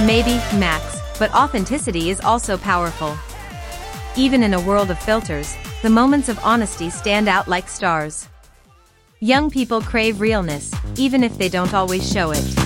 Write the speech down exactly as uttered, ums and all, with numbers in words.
Maybe, Max, but authenticity is also powerful. Even in a world of filters, the moments of honesty stand out like stars. Young people crave realness, even if they don't always show it.